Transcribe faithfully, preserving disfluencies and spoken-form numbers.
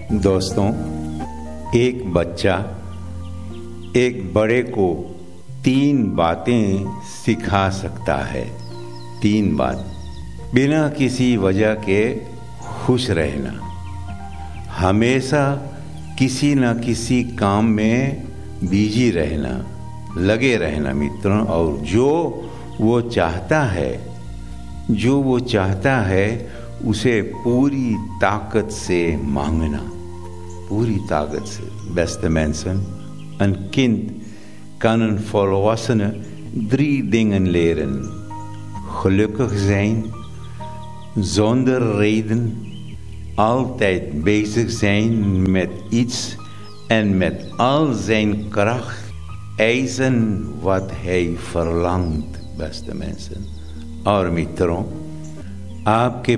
दोस्तों, एक बच्चा एक बड़े को तीन बातें सिखा सकता है। तीन बात। बिना किसी वजह के खुश रहना, हमेशा किसी न किसी काम में बिजी रहना, लगे रहना मित्रों, और जो वो चाहता है जो वो चाहता है उसे पूरी ताकत से मांगना, पूरी ताकत से. Beste mensen, een kind kan een volwassene drie dingen leren: gelukkig zijn, zonder reden, altijd bezig zijn met iets en met al zijn kracht eisen wat hij verlangt. Beste mensen और मित्रों, आपके